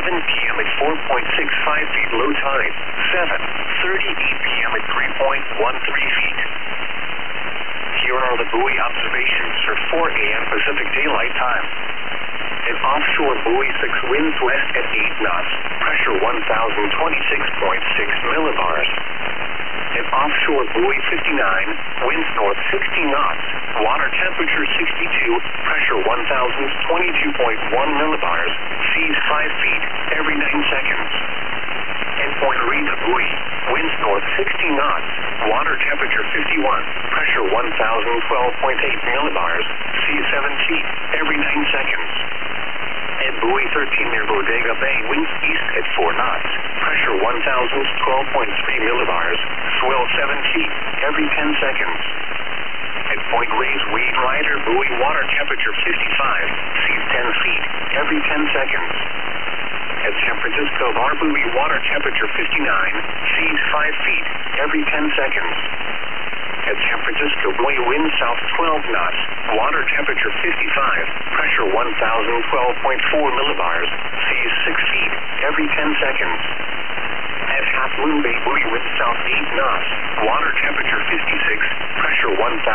p.m. at 4.65 feet low tide. 7:38 p.m. at 3.13 feet. Here are the buoy observations for 4 a.m. Pacific Daylight Time. An offshore buoy 6 winds west at 8 knots, pressure 1,026.6 millibars. An offshore buoy 59, winds north 60 knots, water temperature 62, pressure 1,022.1 millibars, seas 5 feet every 9 seconds. Endpoint reads a buoy, winds north 60 knots, water temperature 51, pressure 1,012.8 millibars, seas 7 feet every 9 seconds. At buoy 13 near Bodega Bay, winds east at 4 knots, pressure 1,012.3 millibars, swell 7 feet every 10 seconds. At Point Reyes Wave Rider buoy, water temperature 55, seas 10 feet every 10 seconds. At San Francisco Bar buoy, water temperature 59, seas 5 feet every 10 seconds. At San Francisco buoy, wind south 12 knots, water temperature 55, pressure 1,012.4 millibars, seas 6 feet every 10 seconds. At Half Moon Bay buoy, wind south 8 knots, water temperature 56, pressure 1,013.6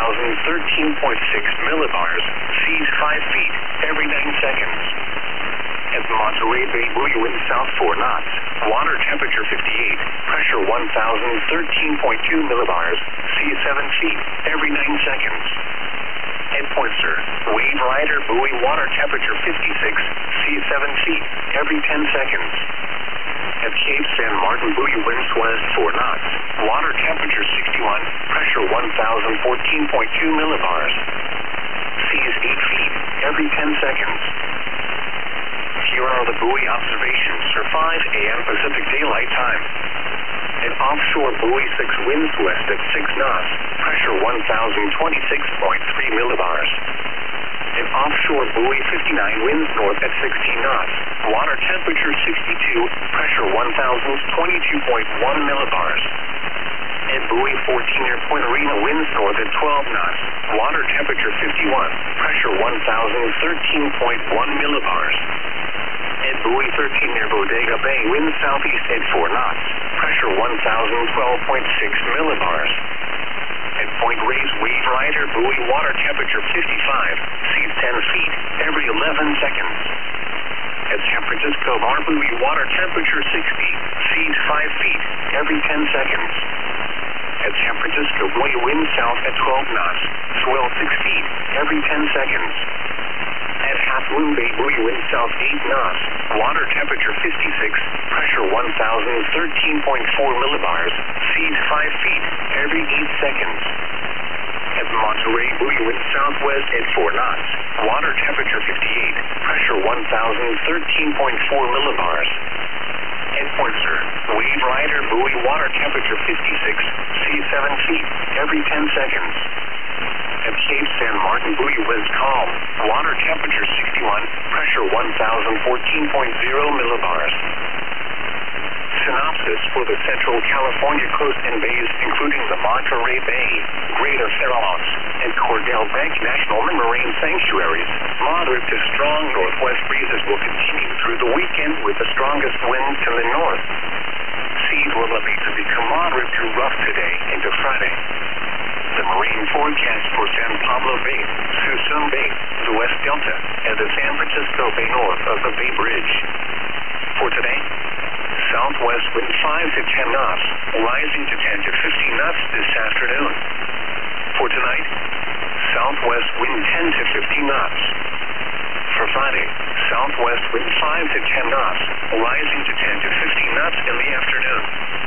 millibars, seas 5 feet every 9 seconds. At Monterey Bay buoy, wind south 4 knots, water temperature 58, pressure 1,013.2 millibars, seas 7 feet every 9 seconds. At Pointer Wave Rider buoy, water temperature 56, seas 7 feet every 10 seconds. At Cape San Martin buoy, winds west 4 knots, water temperature 61, pressure 1,014.2 millibars, seas 8 feet every 10 seconds. Here are the buoy observations for 5 a.m. Pacific Daylight Time. An offshore buoy 6 winds west at 6 knots, pressure 1,026.3 millibars. An offshore buoy 59 winds north at 16 knots, water temperature 62, pressure 1,022.1 millibars. At buoy 14 near Point Arena, winds north at 12 knots, water temperature 51, pressure 1,013.1 millibars. At buoy 13 near Bodega Bay, winds southeast at 4 knots, pressure 1,012.6 millibars. At Point Reyes Wave Rider buoy, water temperature 55, seas 10 feet every 11 seconds. At San Francisco Bar buoy, water temperature 60, seas 5 feet every 10 seconds. At San Francisco buoy, wind south at 12 knots, swell 6 feet every 10 seconds. At Half Moon Bay buoy, wind south 8 knots, water temperature 56, pressure 1,013.4 millibars, seas 5 feet every 8 seconds. At Monterey buoy, wind southwest at 4 knots, water temperature 58, pressure 1,013.4 millibars. At Pointer Wave Rider buoy, water temperature 56, seas 7 feet every 10 seconds. At Cape San Martin buoy, winds calm, water temperature 61, pressure 1,014.0 millibars. Synopsis for the Central California coast and bays, including the Monterey Bay, Greater Farallones, and Cordell Bank National Marine Sanctuaries. Moderate to strong northwest breezes will continue through the weekend with the strongest winds to the north. Seas will elevate to become moderate to rough today into Friday. The marine forecast for San Pablo Bay, Suisun Bay, the West Delta, and the San Francisco Bay north of the Bay Bridge. For today, southwest wind 5 to 10 knots, rising to 10 to 15 knots this afternoon. For tonight, southwest wind 10 to 15 knots. For Friday, southwest wind 5 to 10 knots, rising to 10 to 15 knots in the afternoon.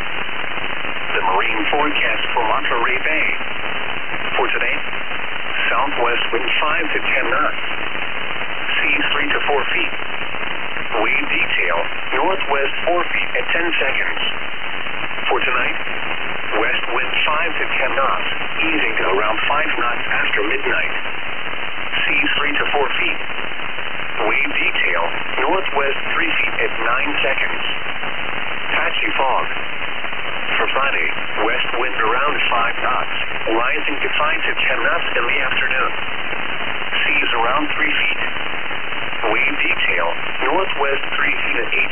The marine forecast for Monterey Bay. For today, southwest wind 5 to 10 knots, seas 3 to 4 feet. Wave detail, northwest 4 feet at 10 seconds. For tonight, west wind 5 to 10 knots, easing to around 5 knots after midnight. Seas 3 to 4 feet. Wave detail, northwest 3 feet at 9 seconds. Patchy fog. For Friday, west wind around 5 knots, rising to 5 to 10 knots in the afternoon. Seas around 3 feet. Wave detail, northwest 3 feet at 8